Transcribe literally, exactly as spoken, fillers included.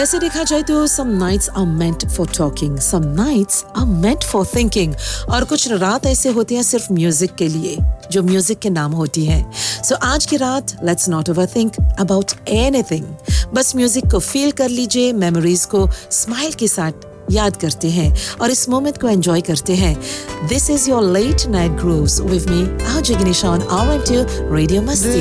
वैसे देखा जाए तो some nights are meant for talking, some nights are meant for thinking और कुछ रात ऐसे होती हैं सिर्फ म्यूजिक के लिए जो म्यूजिक के नाम होती हैं. So आज की रात let's not overthink about anything. बस म्यूजिक को फील कर लीजिए, मेमोरीज को स्माइल के साथ याद करते हैं और इस मोमेंट को एंजॉय करते हैं. This is your late night grooves with me, Aaj Ignition, on R one two Radio Masti.